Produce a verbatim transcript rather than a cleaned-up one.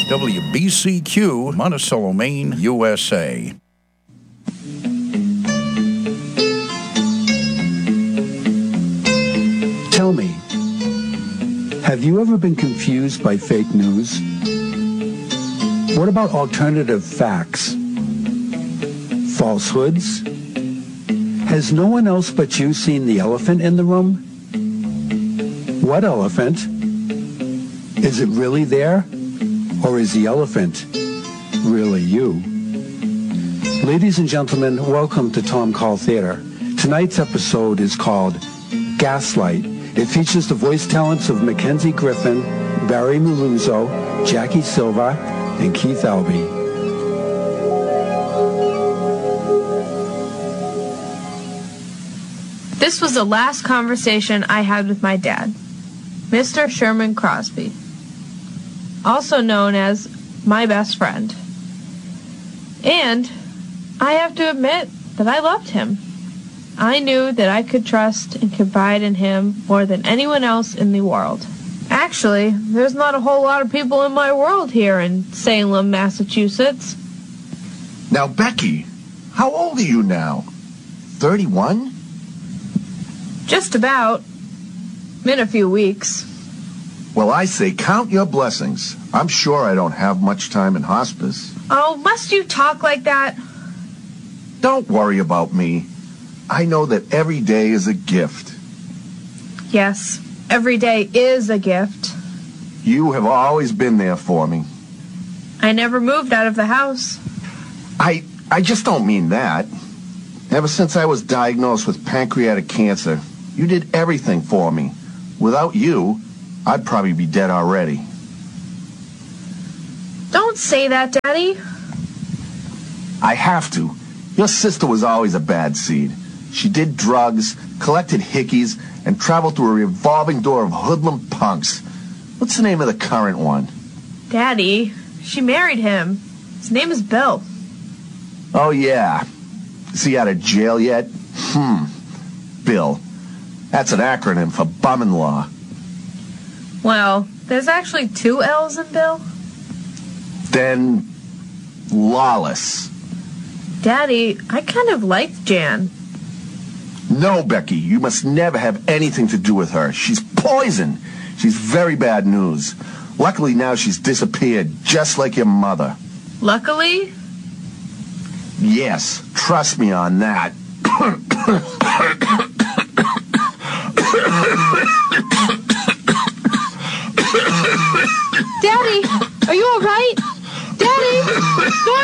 W B C Q, Monticello, Maine, U S A. Tell me, have you ever been confused by fake news? What about alternative facts? Falsehoods? Has no one else but you seen the elephant in the room? What elephant? Is it really there? Or is the elephant really you? Ladies and gentlemen, welcome to Tom Call Theater. Tonight's episode is called Gaslight. It features the voice talents of Mackenzie Griffin, Barry Maluzzo, Jackie Silva, and Keith Albee. This was the last conversation I had with my dad, Mister Sherman Crosby, also known as my best friend. And I have to admit that I loved him. I knew that I could trust and confide in him more than anyone else in the world. Actually, there's not a whole lot of people in my world here in Salem, Massachusetts. Now, Becky, how old are you now? thirty-one? Just about. In a few weeks. Well, I say count your blessings. I'm sure I don't have much time in hospice. Oh, must you talk like that? Don't worry about me. I know that every day is a gift. Yes, every day is a gift. You have always been there for me. I never moved out of the house. I I just don't mean that. Ever since I was diagnosed with pancreatic cancer, you did everything for me. Without you, I'd probably be dead already. Don't say that, Daddy. I have to. Your sister was always a bad seed. She did drugs, collected hickeys, and traveled through a revolving door of hoodlum punks. What's the name of the current one? Daddy, she married him. His name is Bill. Oh, yeah. Is he out of jail yet? Hmm. Bill. That's an acronym for bum-in-law. Well, there's actually two L's in Bill. Then, lawless. Daddy, I kind of liked Jan. No, Becky, you must never have anything to do with her. She's poison. She's very bad news. Luckily now she's disappeared, just like your mother. Luckily? Yes, trust me on that. Daddy, are you all right?